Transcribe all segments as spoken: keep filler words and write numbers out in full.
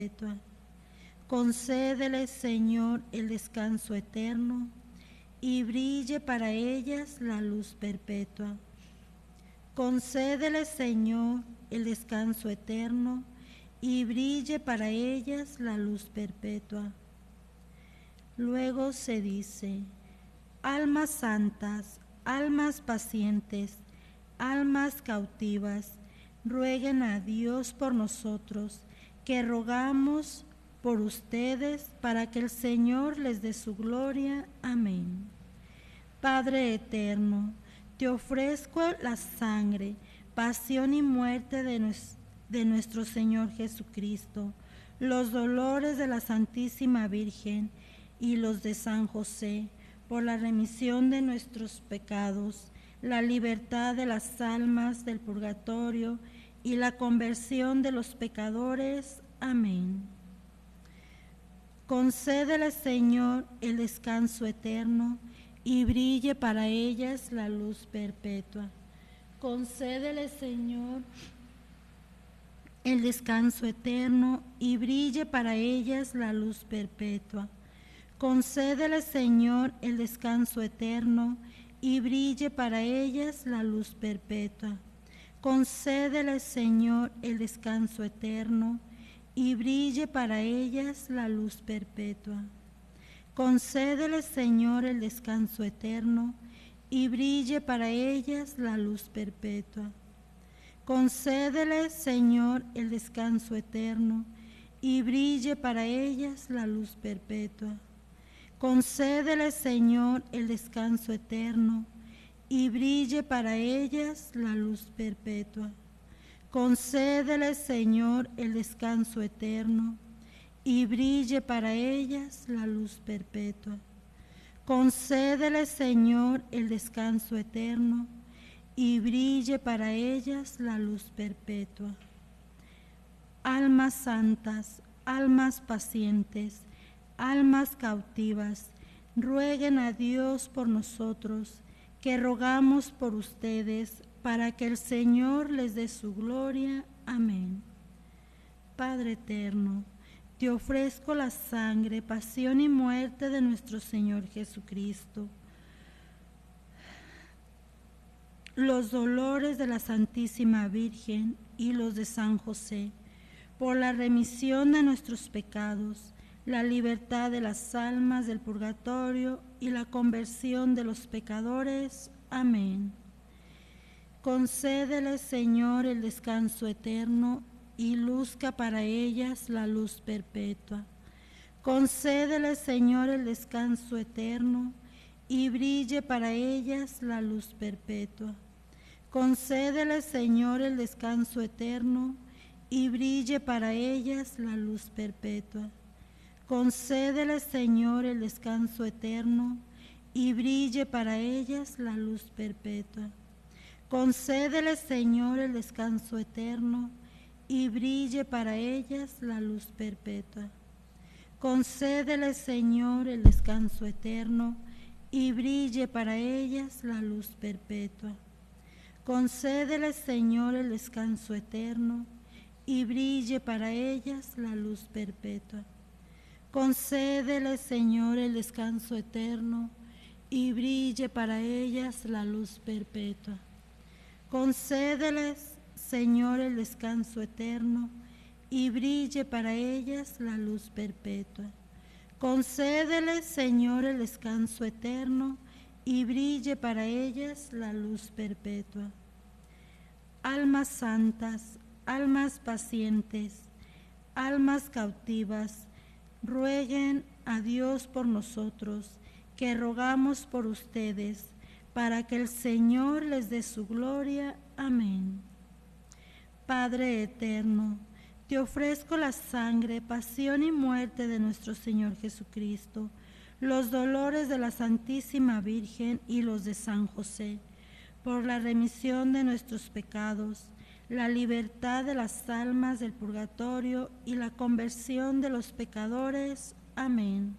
perpetua. Concédele, Señor, el descanso eterno, y brille para ellas la luz perpetua. Concédele, Señor, el descanso eterno, y brille para ellas la luz perpetua. Luego se dice: almas santas, almas pacientes, almas cautivas, rueguen a Dios por nosotros, que rogamos por ustedes para que el Señor les dé su gloria. Amén. Padre eterno, te ofrezco la sangre, pasión y muerte de, nues- de nuestro Señor Jesucristo, los dolores de la Santísima Virgen y los de San José, por la remisión de nuestros pecados, la libertad de las almas del purgatorio y la conversión de los pecadores. Amén. Concédele, Señor, el descanso eterno, y brille para ellas la luz perpetua. Concédele, Señor, el descanso eterno, y brille para ellas la luz perpetua. Concédele, Señor, el descanso eterno, y brille para ellas la luz perpetua. Concédele, Señor, el descanso eterno, y brille para ellas la luz perpetua. Concédele, Señor, el descanso eterno, y brille para ellas la luz perpetua. Concédele, Señor, el descanso eterno, y brille para ellas la luz perpetua. Concédele, Señor, el descanso eterno, y brille para ellas la luz perpetua. Concédele, Señor, el descanso eterno, y brille para ellas la luz perpetua. Concédele, Señor, el descanso eterno, y brille para ellas la luz perpetua. Almas santas, almas pacientes, almas cautivas, rueguen a Dios por nosotros, que rogamos por ustedes, para que el Señor les dé su gloria. Amén. Padre eterno, te ofrezco la sangre, pasión y muerte de nuestro Señor Jesucristo, los dolores de la Santísima Virgen y los de San José, por la remisión de nuestros pecados, la libertad de las almas del purgatorio y la conversión de los pecadores. Amén. Concédele, Señor, el descanso eterno, y luzca para ellas la luz perpetua. Concédele, Señor, el descanso eterno, y brille para ellas la luz perpetua. Concédele, Señor, el descanso eterno, y brille para ellas la luz perpetua. Concédele, Señor, el descanso eterno, y brille para ellas la luz perpetua. Concédele, Señor, el descanso eterno, y brille para ellas la luz perpetua. Concédele, Señor, el descanso eterno, y brille para ellas la luz perpetua. Concédele, Señor, el descanso eterno, y brille para ellas la luz perpetua. Concédele, Señor, el descanso eterno, y brille para ellas la luz perpetua. Concédeles, Señor, el descanso eterno, y brille para ellas la luz perpetua. Concédeles, Señor, el descanso eterno, y brille para ellas la luz perpetua. Almas santas, almas pacientes, almas cautivas, rueguen a Dios por nosotros, que rogamos por ustedes, para que el Señor les dé su gloria. Amén. Padre eterno, te ofrezco la sangre, pasión y muerte de nuestro Señor Jesucristo, los dolores de la Santísima Virgen y los de San José, por la remisión de nuestros pecados, la libertad de las almas del purgatorio y la conversión de los pecadores. Amén.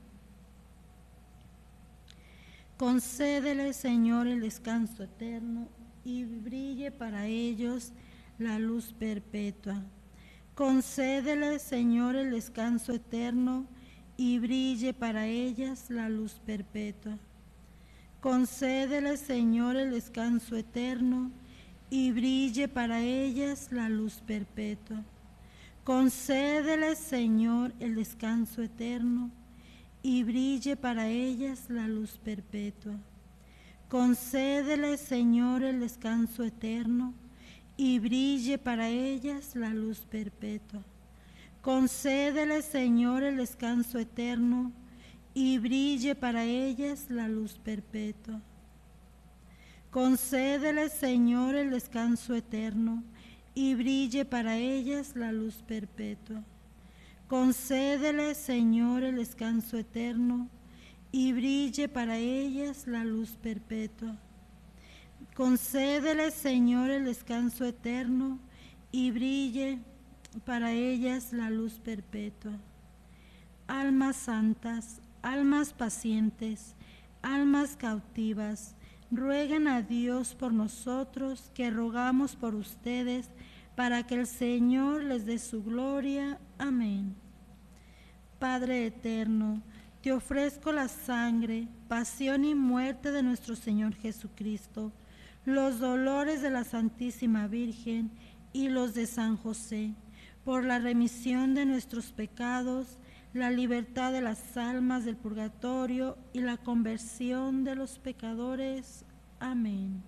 Concédele, Señor, el descanso eterno, y brille para ellos la luz perpetua. Concédele, Señor, el descanso eterno y brille para ellas la luz perpetua. Concédele, Señor, el descanso eterno y brille para ellas la luz perpetua. Concédele, Señor, el descanso eterno y brille para ellas la luz perpetua. Concédele, Señor, el descanso eterno y brille para ellas la luz perpetua. Concédele, Señor, el descanso eterno y brille para ellas la luz perpetua. Concédele, Señor, el descanso eterno y brille para ellas la luz perpetua. Concédele, Señor, el descanso eterno y brille para ellas la luz perpetua. Concédele, Señor, el descanso eterno y brille para ellas la luz perpetua. Almas santas, almas pacientes, almas cautivas, rueguen a Dios por nosotros, que rogamos por ustedes, para que el Señor les dé su gloria. Amén. Padre eterno, te ofrezco la sangre, pasión y muerte de nuestro Señor Jesucristo, los dolores de la Santísima Virgen y los de San José, por la remisión de nuestros pecados, la libertad de las almas del purgatorio y la conversión de los pecadores. Amén.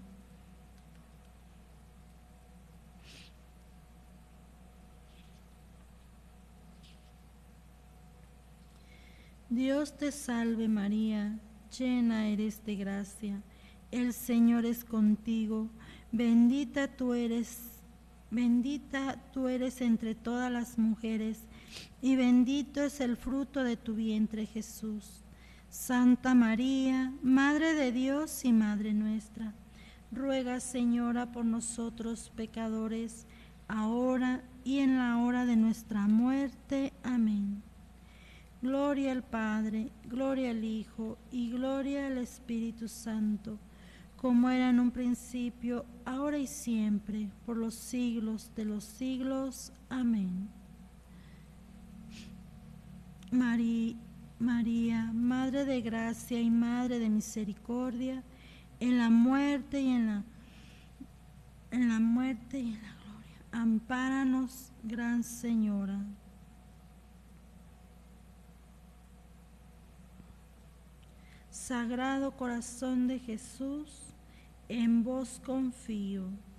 Dios te salve María, llena eres de gracia, el Señor es contigo, bendita tú eres, bendita tú eres entre todas las mujeres, y bendito es el fruto de tu vientre Jesús. Santa María, Madre de Dios y Madre nuestra, ruega, Señora, por nosotros pecadores, ahora y en la hora de nuestra muerte. Amén. Gloria al Padre, gloria al Hijo y gloria al Espíritu Santo, como era en un principio, ahora y siempre, por los siglos de los siglos. Amén. María, María, Madre de gracia y Madre de misericordia, en la muerte y en la, en la muerte y en la gloria, ampáranos, Gran Señora. Sagrado Corazón de Jesús, en vos confío.